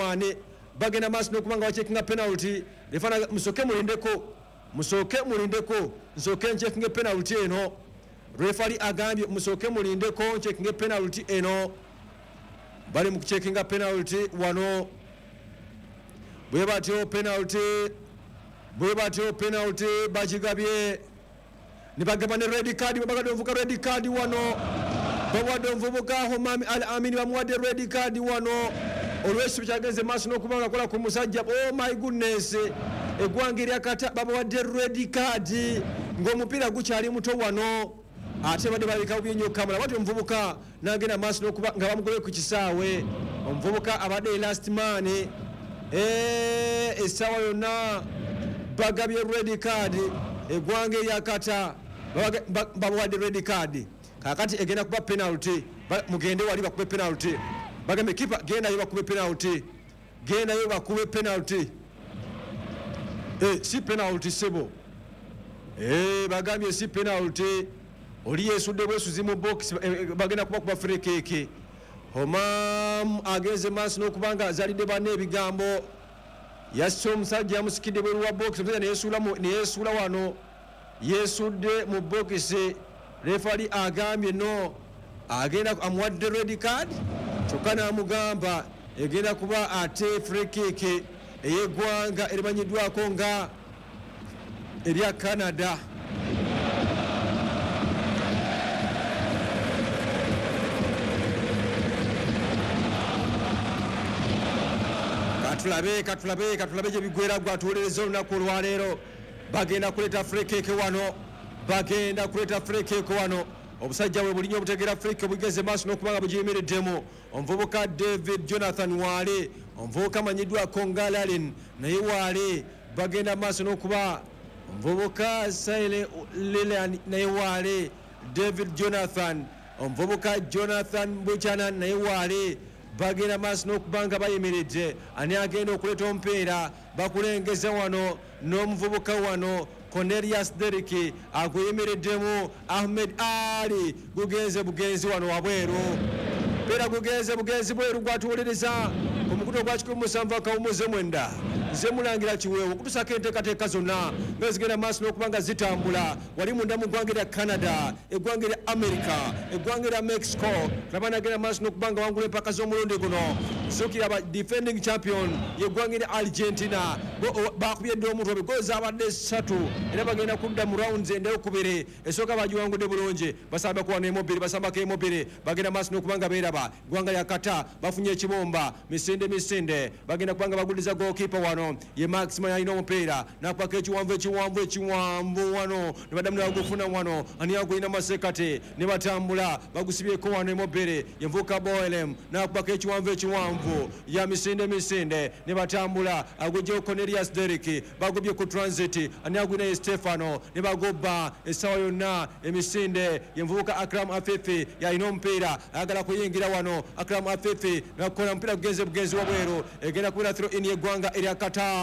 Mane bagenda maaso n'okubanga bacekinga penalty lefana musoke mulindeko nsoke ncekinga penalty eno refari agambye musoke mulindeko ncekinga penalty eno bali mu kucekinga penalty wano bwe batyo penalty bagigabye nibagaba ne red card babagadde ovuka red card wano bawadde omuvubuka Homami Al Amin bamuwadde red card wano olw'ekisibo kyagenze maaso n'okubanga akola ku musajja oh my goodness eggwanga eryakata babawadde red card ng'omupiira gukyali muto wano ate badde baleka byenyo kamera batyo omuvubuka n'agenda maaso n'okuba nga bamugobe ku kisaawe omuvubuka abadde last man essaawa yonna bagabye red card eggwanga eryakata babawadde red card kakati egenda kuba penalty mugende wali bakube penalty bagambe kipa gendayo bakube penalty si penalty sebo bagambye si penalty oli yesudde bwesuzi mu box bagenda kuba free kick Homam ageze maaso n'okubanga azalidde banne ebigambo yasse omusajja yamusikidde bweru wa box neyesuula wano yesudde mu box refari agambye no agenda amuwadde red card kyokka n'amugamba egenda kuba ate free kick ey'eggwanga erimanyiddwako nga erya Canada. katulabe gye bigwera gwe atuwolereza olunaku olwaleero bagenda kuleeta free kick wano obusajja bwe bulinnya obutegera Afrika obugeze maaso n'okubanga bugiyimiriddemu omuvubuka David Jonathan Wale omuvubuka amanyiddwako nga Lalen naye Wale bagenda maaso n'okuba omuvubuka Saile Lilian naye Wale David Jonathan omuvubuka Jonathan Buchanan naye Wale bagenda maaso n'okubanga bayimiridde ani agenda okuleeta omupiira bakulengeza wano n'omuvubuka wano Cornelius Derrick aguyimiriddemu Ahmed Ali gugenze bugenzi wano wabweru pera gugenze bugenzi bweru gwatuwuliriza omukuto gwa 17 akawumuze mwenda nze mulangira kiweewo okutusako enteekateeka zonna nga zigenda maaso n'okubanga zitambula wali munda mu ggwanga erya Canada eggwanga erya America eggwanga erya Mexico nabanagenda maaso n'okubanga wangula empaka z'omulundi guno sukira ba defending champion yeggwanga erya Argentina bakubye dde omuntu ebigozi abadde 3 era bagenda kudda mu rounds endeyokubiri esooka bagiwangudde bulungi basamba kuwano emobiri basambako emobiri bagenda maaso n'okubanga beeraba eggwanga lya Kata bafunye ekibomba misinde bagenda kubanga baguliza goalkeeper wano ye Maxima yalina omupiira nakubako ekiwanvu wano ne baddamu nabagufuna wano ani agulina masekate ne batambula bagusibyeko wano emobere yenvuka Boelem nakubako ekiwanvu ya misinde ne batambula agujjeo Cornelius Derrick bagubye ku transit ani agulina ye Stefano ne bagobba essaawa yonna emisinde yenvuka Akram Afifi yalina omupiira ayagala kuyingira wano Akram Afifi nakola omupiira bugenzi wabweru egenda kubira throw in yeggwanga erya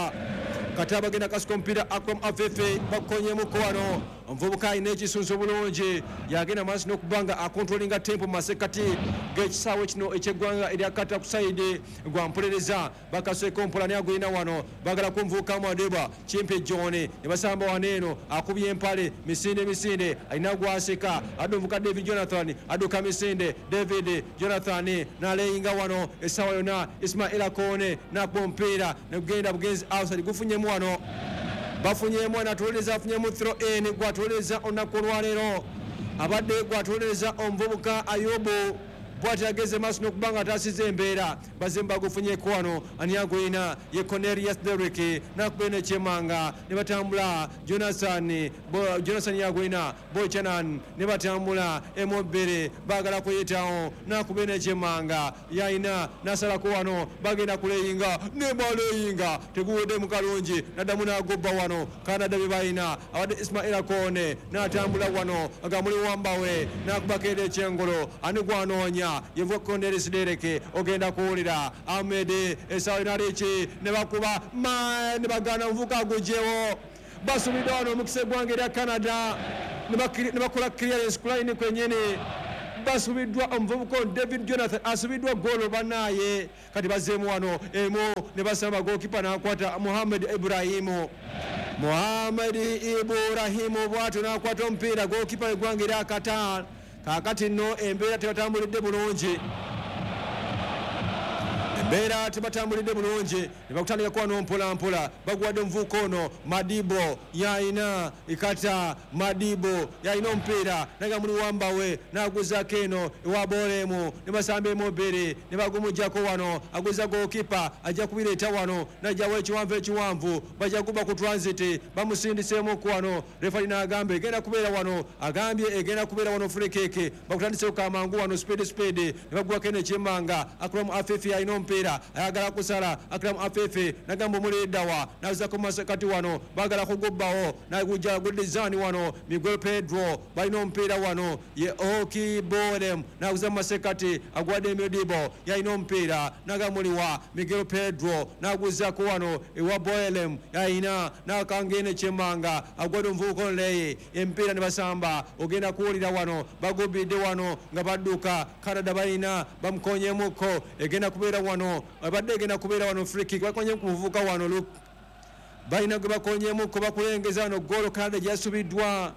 Kata bagenda kasuka omupiira Akram Afifi bakonyemuko wano omuvubuka alina ekisunso bulungi yagenda maaso n'okubanga akontrolinga tempo masekati g'ekisaawe kino ekyeggwanga erya Kata ku saidi gwampolereza bakaseeko mpola naye agulina wano bagala kumuvubuka Mwadeba Kimpe John ne basamba wano eno akubye empale misinde alina gwaseka adde omuvubuka David Jonathan adduka misinde David Jonathan n'aleyinga wano essaawa yonna Ismaila Kone n'akuba omupiira negugenda bugenzi outside gufunyemu wano bafunyemu anatuuliriza afunyemu throw in gwatuuliriza olunaku olwaleero abadde gwatuuliriza omuvubuka Ayubu bwati ageze maaso n'okubanga ataasiza embeera bazembe bagufunyeko wano ani agulina ye Cornelius Derrick nakuba n'ekyemanga ne batambula Jonathan yagulina Bochanan ne batambula emobere bagala kuyitawo nakuba n'ekyemanga yalina nasalako wano bagenda kuleyinga ne baleyinga teguwedde mu kalungi naddamu n'agobba wano Canada bye balina abadde Ismaila Kone n'atambula wano agamuli wambawe nakubako eri ekyengolo ani gwanoonya yevuka Cornelius Derrick ogenda kuwulira Ahmed essaawa naliki ne bakuba ne bagana omuvubuka agugyewo basumidde wano omukisa eggwanga erya Canada ne bakola clearance ku line kwenyini basubiddwa omuvubuka David Jonathan asubiddwa goolo bannaye kati bazzeemu wano emu ne basamba gookipa n'akwata Muhammad Ibrahimu bw'atyo n'akwata omupiira gookipa eggwanga eryakata kaakati nno embeera tebatambulidde bulungi ne bakutandika kuwano mpolampola baguwadde omuvuuka ono Madibo yayina ikata Madibo yayina omupiira naga muli wambawe n'aguzaako eno ewa Bolemu ne basamba emobere ne bagumujjako wano aguza gookipa ajja kubireeta wano najjawo ekiwanvu bajja kuba ku transit bamusindiseemuku wano refali n'agamba egenda kubeera wano agambye egenda kubeera wano frikeke bakutandiseko kamangu wano speed ne baguwako eno ekyemmanga Akram Afifi yayina omupiira ayagala kusala Akram Afifi nagamba omuliddawa nazako masekati wano bagala kugubbawo nagujja gudizani wano Miguel Pedro balina omupiira wano ye Oki Bolem naguza masekati agwadde Modibo yayina omupiira nagamuliwa Miguel Pedro naguzako wano ewa Bolem yayina nakangene kyemmanga agwadde omuvuuko leye empiira ne basamba ogenda kuwulira wano bagubidde wano nga badduka Canada balina bamukonyemuko egenda kubeera wano abadde egenda kubeera wano free kick bakonye ku muvuka wano look balina gwe bakonyemuko bakulengeza wano goolo Canada gyasubiddwa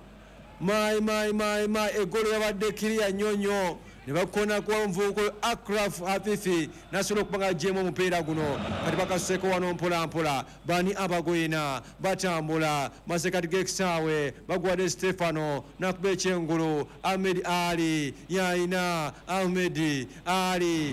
eggoolo yabadde kiriya nnyonyo ne bakona kuwa omuvubuka Akraf Afifi nasobola okuba nga agyemu omupiira guno kati bakasuseeko wano mpolampola bani abagoyina batambula masekati g'ekisaawe baguwadde Stefano nakuba ekyengulu Ahmed Ali yayina Ahmed Ali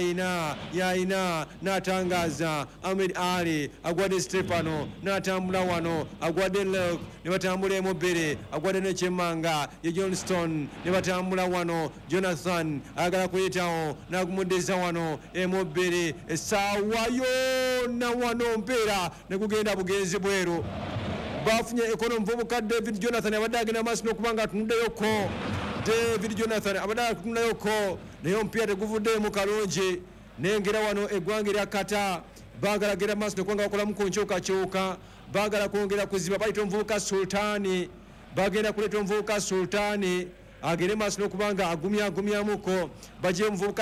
yayina n'atangaza Ahmed Ali agwadde Stefano n'atambula wano agwadde Luke ne batambula emobbere agwadde n'ekyemmanga ye Johnston ne batambula wano Jonathan agala kuyitawo nagumuddeza wano emobbere essaawa yonna wano mpeera ne gugenda bugenzi bweru bafunye ekono omuvubuka David Jonathan abadde agenda maaso n'okubanga atunuddeyoko David Jonathan abadde atunuddeyoko naye omupiira teguvuddeemu kalungi nengera wano eggwanga erya kata baagala genda maaso n'okubanga bakolamu ku nkyukakyuka baagala kwongera kuziba bayita omuvubuka Sultani bagenda kuleeta omuvubuka Sultani agere maaso n'okubanga agumyamuko bajje omuvubuka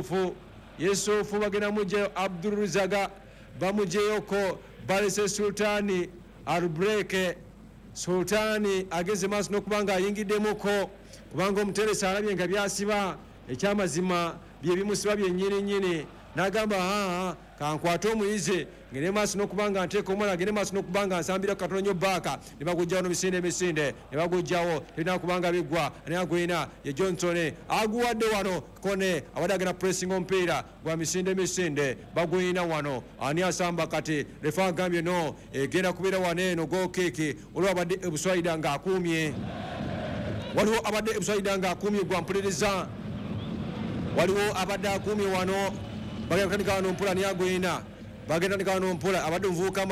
Yusufu bagenda mujjayo Abdulruzaga bamujjeyoko balese Sultani Albreke Sultani ageze maaso n'okubanga ayingiddemuko kubanga omuteresa alabye nga byasiba ekyamazima bye bimusiba byennyini n'agamba kankwate omuyize ngere maaso n'okubanga nteeka omwana agende maaso n'okubanga nsambira katonyo baaka ne bagujjawo emisinde ne bagujjawo terina kubanga biggwa anagwina ye Johnson aguwadde wano kone abadde agenda pressing omupiira gwa misinde bagwina wano ani asamba kati refa agambye no egenda kubeera wano eno gokeeki olwo abadde ebuswayida ng'akuumye waliwo abadde ebuswayida ng'akuumye gwa mpuliriza waliwo abadde akuumye wano bagenda kutandika wano mpula niyagwina bagenda kutandika wano mpula abadde omuvubuka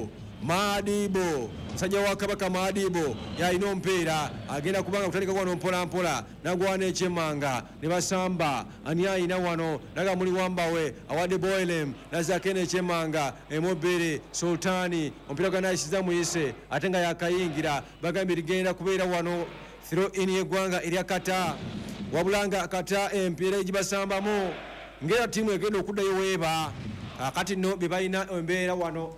Madibo musajja wa Kabaka Madibo yalina omupiira agenda kubanga kutandika wano mpolampola nagwana ekyemmanga ne basamba ani ayina wano naga muli wambawe awadde Boylem nazaako n'ekyemmanga emobbere Sultani omupiira gwa nayisiza muyise ate nga yakayingira bagambye ligenda kubeera wano throw in yeggwanga erya kata wabulanga kata empiira egibasambamu ngera tiimu egenda okuddayo weeba kakati nno bye balina embeera wano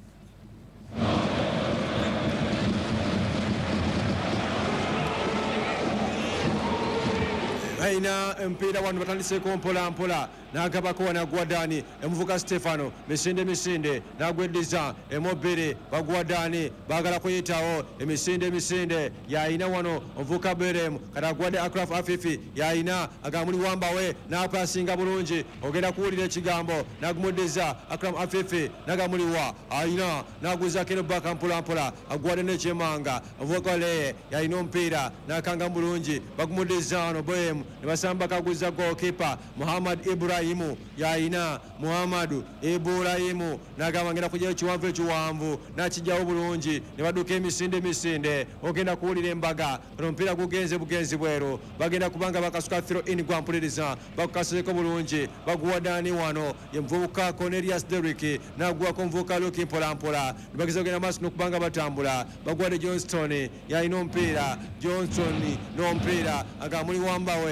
balina empiira wano batandiseeko mpolampola n'agabako wanagwaddaani emuvuka Stefano misinde n'agweddiza emobbere bagwaddaani baagala kuyitawo emisinde yayina wano omuvuka Berem kati agwadde Akraf Afifi yayina agamuli wambawe n'apasinga bulungi ogenda kuwulira ekigambo n'agumuddiza Akram Afifi n'agamuliwa ayina n'aguzaako eno baka mpolampola agwadde n'ekyemmanga omuvuka leye yayina omupiira n'akanga bulungi bagumuddiza wano Berem ne basamba kaguza goalkeeper Muhammad Ibrahimu yayina Muhammadu Ibrahimu n'agamba ngenda kujjayo ekiwanvu n'akijjawo bulungi ne badduka emisinde ogenda kuwulira embaga omupiira gugenze bugenzi bweru bagenda kubanga bakasuka throw in gwa mpuliriza bakukaseko bulungi baguwaddaani wano ye muvubuka Cornelius Derrick n'aguwako omuvubuka Luke mpolampola ne bageza ogenda maaso n'okubanga batambula baguwadde Johnston yayina omupiira Johnson n'omupiira agamuli wambawe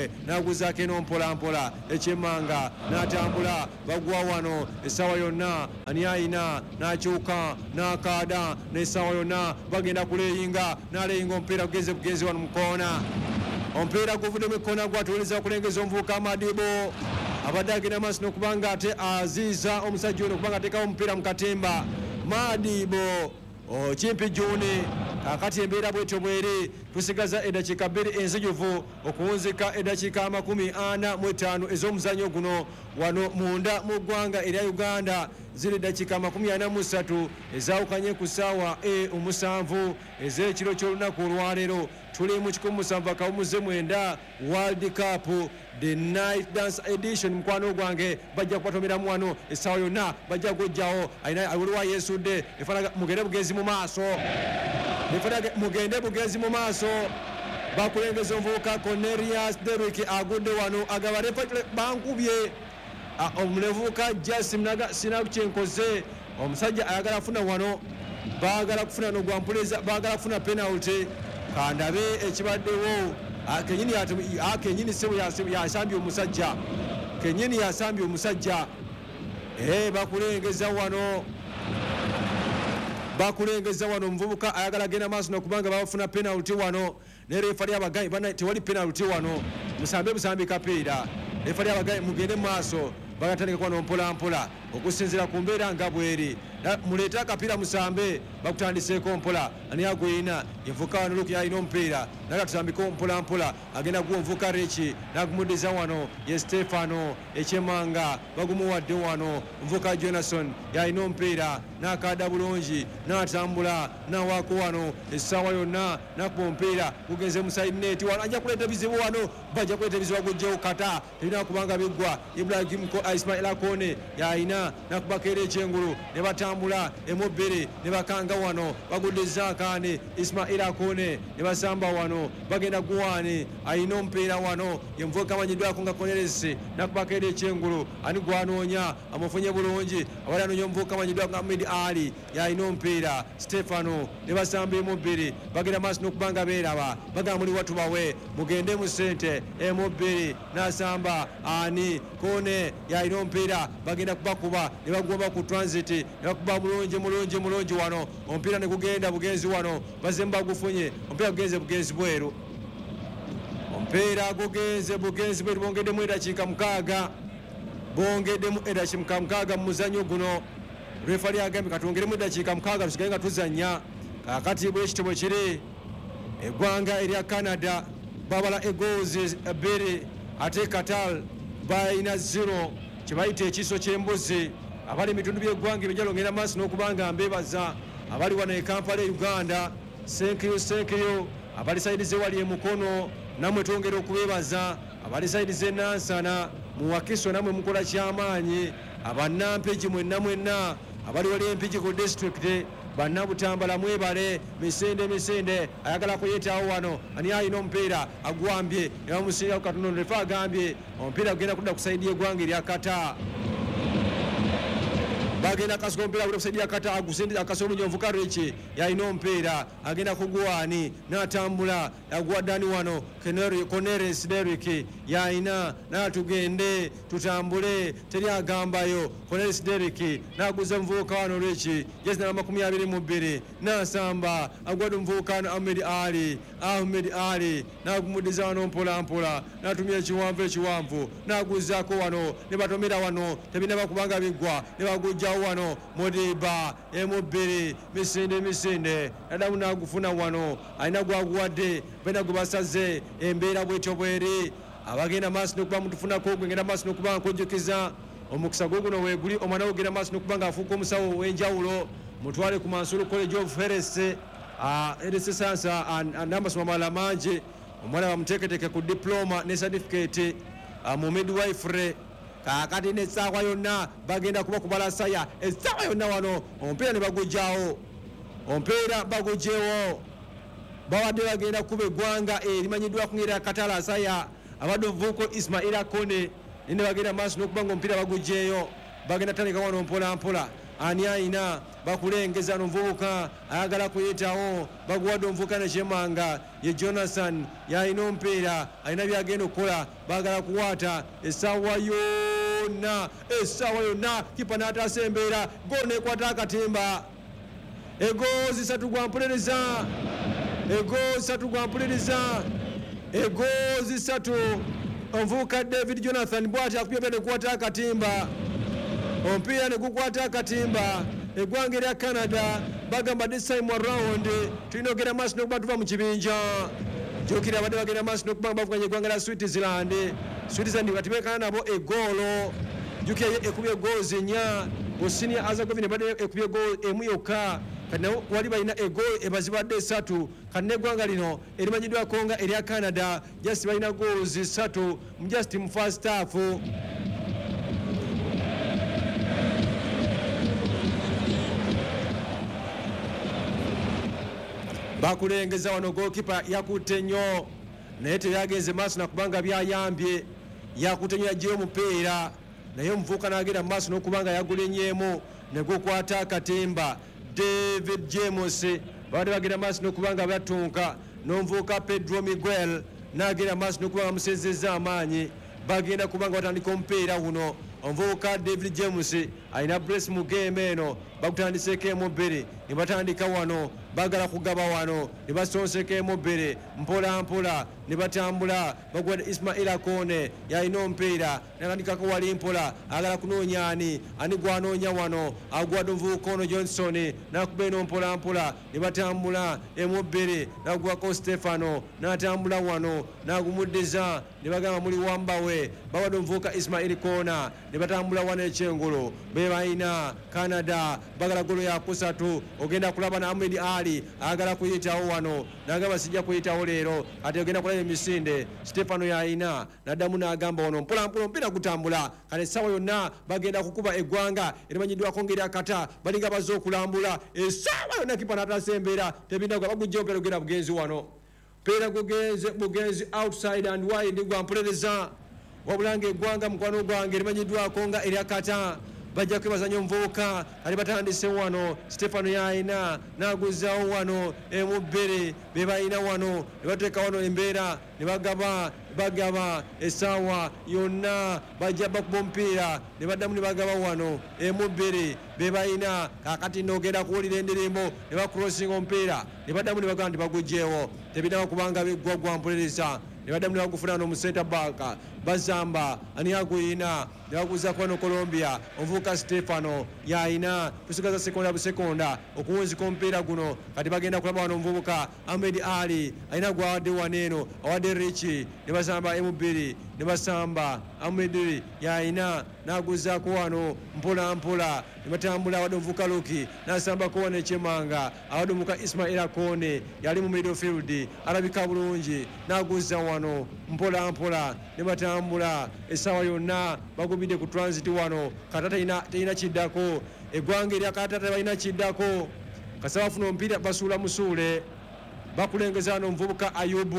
bwe naguzaako eno mpolampola ekyemmanga n'atambula bagwa wano essaawa yonna ani ayina n'akyuka n'akaada n'essaawa yonna bagenda kuleeyinga n'aleeyinga omupiira bugenzi wano mu koona omupiira guvuddemu ekkoona gwatuwuliriza okulengeza omuvubuka Madibo abadde agenda maaso n'okubanga ate aziiza omusajja ono okubanga ateekawo omupiira mu katimba Madibo Kimpi Juni kakati embeera bwetyo bweri tusigaza eddakiika 2 enzijuvu okuwunzika eddakiika 45 ez'omuzannyo guno wano munda mu ggwanga erya Uganda ziri eddakiika 43 ezaawukanye ku ssaawa E7 ez'ekiro ky'olunaku olwaleero tuli mu 17 World Cup the night dance edition mukwano gwange bajja kubatomeramu wano essaawa yonna bajja kugjawo waliwo yeesudde mugende bugenzi mu maaso mugende bugenzi mu maaso bakulengeza omuvubuka Cornelius Derrick agudde wano agaba refa bankubye omuvubuka Jasim Naga sinakyenkoze omusajja ayagala kufuna wano baagala kufuna no gwampuleza baagala kufuna penalty kandabe ekibaddewo kenyini sebo yasambye omusajja kenyini yasambye omusajja bakulengeza wano omuvubuka ayagala genda maaso nokubanga bafuna penalty wano ne refa lyabagayi bana tewali penalty wano musambe busambi kapiira refa lyabagayi mugende maaso bagatandika kwano mpola okusinzira ku mbeera nga bweri muleeta akapiira musambe bakutandiseeko mpola ani agwina envuka wano luku yalina omupiira naga tusambiko mpola agenda guwa omuvuka Reki nagumuddiza wano ye Stefano ekyemmanga bagumuwadde wano omuvuka Jonathan yalina omupiira n'akaada bulungi n'atambula n'awaako wano essaawa yonna nakuba omupiira gugenze musayineeti wano ajja kuleeta bizibu wano bajja kuleeta ebizibu bagugjewo kata terina kubanga biggwa Ibrahim Ismail Akone yalina nakubako era ekyengulu ne batambula emubbiri ne bakanga wano baguddiza akaani Ismail Akone ne basamba wano bagenda guwaani alina omupiira wano yemuvubuka amanyiddwako nga Cornelius nakubako era ekyengulu ani gwanoonya amufunye bulungi abali anoonya omuvubuka amanyiddwako nga Ahmed Ali yalina omupiira Stefano ne basamba emubbiri bagenda maaso n'okubanga beeraba bagamba muli watubawe mugende mu ssente emubbiri n'asamba ani Kone yalina omupiira bagenda kubakuba ne bagomba ku transit ne bakuba mulungi wano omupiira ne gugenda bugenzi wano bazemu bagufunye omupiira gugenze bugenzi bweru omupiira gugenze bugenzi bweru bongeddemu eddakiika 6 mu muzannyo guno refa lyagambye katwongeremu eddakiika 6 tusigale nga tuzannya kakati bwekityo bwe kiri eggwanga erya Canada babala egoozi 2 ate Qatar balina 0 kyebayita ekiso ky'embuzi abali ebitundu by'eggwanga ebijjalongera maaso n'okubanga mbeebaza abali wano e Kampala e Uganda senkiyo abali sayidi zewali emukono namwe twongera okubeebaza abali sayidi z'enansana mu Wakiso namwe mukola kyamaanyi abannampigi mwenna abali wali empigi ku disitulikiti bannabutambala mwebale misinde ayagala kuyetaawo wano ani alina omupiira agwambye ne bamusingaku katono refa agambye omupiira gugenda kudda kusaidia eggwanga erya Kata bagenda kasuka omupiira guli kusaidia Kata akasa olungi omuvuka Reki yalina omupiira agenda kuguwaani n'atambula aguwaddani wano Cornelius Derrick yalina n'atugende tutambule teri agambayo Cornelius Derrick n'aguza omuvubuka wano Reki jezi namba 22 n'asamba agwadde omuvubuka wano Ahmed Ali n'agumuddiza wano mpola n'atumya ekiwanvu n'aguzaako wano ne batomera wano tebina bakubanga biggwa ne bagujjawo wano Modiba emubbiri misinde nadamu n'agufuna wano alina gwaguwadde bena gwe basaze embeera bwetyo bweri abagenda maaso n'okuba mutufunako gwengenda maaso n'okuba nkojjukiza omukisa guno weeguli omwana wogenda maaso n'okuba ng'afuuka omusawo w'enjawulo mutwale ku Mansuru College of Health eresesansa n'amasomo amalala mangi omwana bamuteeketeeke ku diploma ne certificate mu midwifery kakati n'essaawa yonna bagenda kuba kubalasaya essaawa yonna wano omupiira ne bagujjawo omupiira bagujjewo bawadde bagenda kuba eggwanga erimanyiddwa kungerera Katala asaya abadde omuvubuka Ismail Akone ne bagenda maaso n'okuba nga omupiira bagujjeeyo bagenda tandika wano mpola ani aina bakulengeza omuvubuka ayagala kuyitawo baguwadde omuvubuka nekyemanga ye Jonathan yalina omupiira alina byagenda okukola bagala kuwaata essaawa yonna kipa n'ataasa embeera gol nekwata akatimba egoozi 3 gwa mpuliriza egoozi 3 omuvubuka David Jonathan bw'ati akubye nekwata akatimba omupiira negukwata akatimba eggwanga erya Canada bagamba this time around tulina ogenda maaso n'okuba tuva mu kibinja jjukira abadde bagenda maaso n'okuba bavuganya eggwanga lya Switzerland batibekana nabo egoolo jjukira ekubye egoozi 4 Bosnia Herzegovina badde ekubye egoolo emu yokka kati nawo wali balina egoolo ebazibadde 3 kati n'eggwanga lino erimanyiddwako nga erya Canada just balina goals 3 just mu first half. Bakulengeza wano goalkeeper yakutte nnyo naye teyagenze maaso nakubanga byayambye yakutte nnyo yaggyeyo omupiira naye omuvubuka n'agenda mu maaso n'okubanga yagulenyeemu ne gukwata akatimba. David James babadde bagenda maaso n'okubanga batunka n'omuvubuka Pedro Miguel n'agenda maaso n'okubanga musezezza amaanyi bagenda kubanga batandika omupiira guno. Omuvubuka David James alina brace mu game eno bagutandiseko emubbiri ne batandika wano bagala kugaba wano ne basonseko emubbiri mpola mpola ne batambula bagwadde Ismail Akone yalina omupiira natandikako wali mpola agala kunoonya ani gwanoonya wano agwadde omuvubuka ono Johnson nakuba eno mpola mpola ne batambula emubbiri nagwako Stefano natambula wano nagumuddiza ne bagamba muli wambawe bawadde omuvubuka Ismail Kona ne batambula wano ekyengulu be balina Canada bagala golo ya kusatu ogenda kulaba na Ahmed Ali agala kuyitawo wano nagamba sijja kuyitawo leero ate ogenda kulaba emisinde Stefano yalina naddamu n'agamba wano mpola mpola omupiira gutambula kale essaawa yonna bagenda kukuba eggwanga erimanyiddwako ngeri akata balinga bazze okulambula essaawa yonna kipa n'ataasa embeera tebinagwa bagujja omupiira ogenda bugenzi wano mpiira bugenzi outside and wide gwa mpuliriza wabula ng'eggwanga mukwano gwange erimanyiddwako nga eryakata bajja kwebazanya omuvubuka ali batandise wano Stefano yalina n'aguzzaawo wano emubbiri be balina wano ne bateeka wano embeera ne bagaba essaawa yonna bajja bakuba omupiira ne baddamu ne bagaba wano emubbiri be balina kakati n'ogenda kuwulira endirimbo ne bakurosinga omupiira ne baddamu ne bagamba nti bagugjeewo tebinaba kubanga biggwa mpuliriza ne baddamu ne bagufuna no mu center back bazamba ani aguyina ne baguza kwano Colombia omuvubuka Stefano yalina tusigaza sekonda busekonda okuwunzika omupiira guno kati bagenda kulaba wano omuvubuka Ahmed Ali alina gwawadde waneeno awadde Richi ne basamba emubbiri ne basamba Ahmed yalina n'aguzaako wano mpola mpola ne batambula awadde omuvubuka Luki n'asambako wano ekyemanga awadde omuvubuka Ismail Akone yali mu midfield alabika bulungi n'aguzza wano mpola mpola ne batambula essaawa yonna bagubidde ku transit wano kata terina kiddako eggwanga erya kata tebalina kiddako kasaba bafuna omupiira basuula musuule bakulengeza wano omuvubuka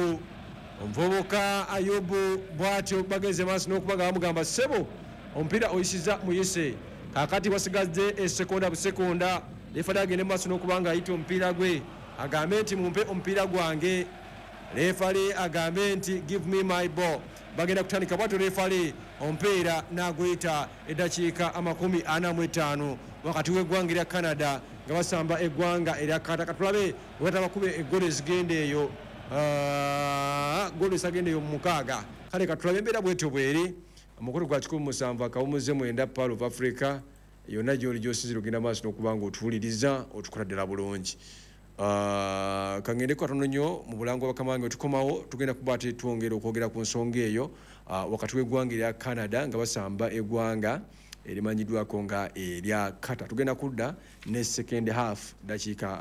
Ayubu bw'atyo bagenze maaso n'okuba nga bamugamba ssebo omupiira oyisiza muyise kakati wasigadde esekonda busekonda lefali agende maaso n'okuba nga ayita omupiira gwe agambe nti mumpe omupiira gwange lefali agambe nti give me my ball bagenda kutandika bwatyo lefali omupiira n'aguyita eddakiika 45 wakati w'eggwanga erya Canada nga basamba eggwanga erya Canada katulabe wetabakuba eggolo ezigenda eyo golo esagenda eyo mu 6 kale katulabe embeera bwetyo bweri omukulu gwa 17 akawumuze 9 Pearl of Africa yonna gyoli gyosizira ogenda maaso n'okuba nga otuwuliriza otukola ddala bulungi. Kangendeko katono nnyo mu bulango bakamange otukomawo tugenda kuba ate twongera okwogera ku nsonga eyo wakati w'eggwanga erya Canada nga basamba eggwanga erimanyiddwako nga erya Kata. Tugenda kudda ne second half dakiika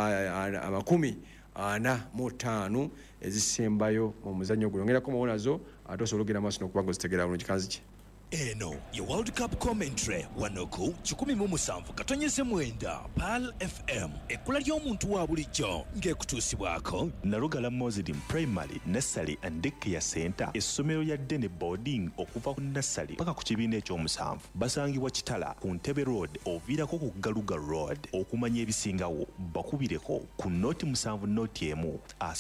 45 ezisembayo mu muzannyo guno. Ngenda komawo nazo ate osobola ogenda maaso n'okuba nga ozitegeera bulungi kanziki. eno ye World Cup commentary wanoku 17/9 PAL FM ekula ly'omuntu wa bulijjo ng'ekutuusibwako Narugala Muslim Primary, Nursery and Daycare Center, essomero lya Dene Boarding okuva ku Nursery paka ku kibiina ekyomusanvu basangibwa Kitala ku Ntebe Road oviirako ku Galuga Road. Okumanya ebisingawo bakubireko ku noti 7 noti emu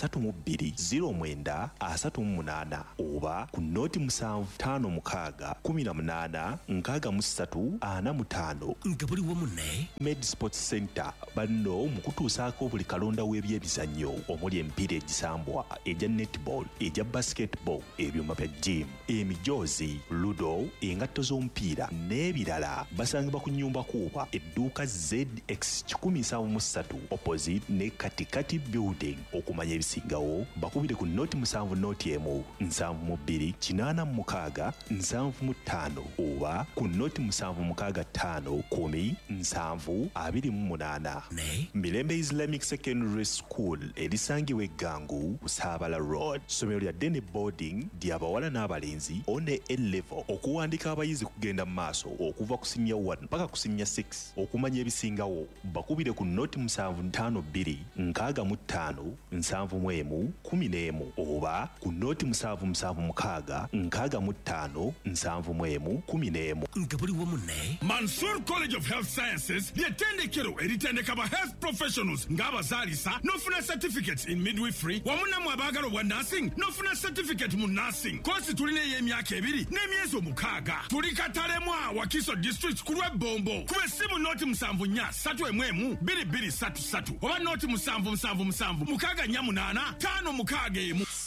32 09 oba ku noti 756 18 63 45 nga buli wamu ne Med Sports Center banno mu kutuusaako buli kalonda w'ebyemizannyo omuli emipiira egisambwa egya netball egya basketball ebyuma bya gym emijoozi ludo engatto z'omupiira n'ebirala basangibwa ku nnyumba kuuba edduuka ZX 173 opposite ne Katikati building. Okumanya ebisingawo bakubire ku noti 7 noti emu 72 86 75 oba ku noti 765 10 728 ne Mirembe Islamic Secondary School erisangibwa Eggangu Saabala Road. Somero lya Dene Boarding ly'abawala n'abalenzi one A-level. Okuwandika abayizi kugenda mu maaso okuva ku senior 1 paka ku senior 6. Okumanya ebisingawo bakubire ku noti 752 65 71 11 oba ku noti 776 65 71 11 nga buli wamu ne Mansour College of Health Sciences ly'ettendekero eritendeka ba health professionals ng'abazaalisa n'ofuna certificates in midwifery wamu nammwe abaagala obwa nursing n'ofuna certificate mu nursing. Kosi tulina ey'emyaka 2 n'emyezi 6. Tuli Katalemwa Wakiso District ku Lwebombo. Kuba essimu noti 74 2233 oba noti 777 648 561.